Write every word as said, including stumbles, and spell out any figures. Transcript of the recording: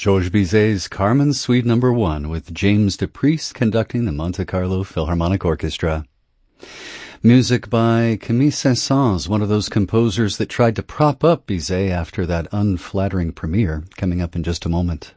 Georges Bizet's Carmen Suite Number One with James DePriest conducting the Monte Carlo Philharmonic Orchestra. Music by Camille Saint-Saëns, one of those composers that tried to prop up Bizet after that unflattering premiere, coming up in just a moment.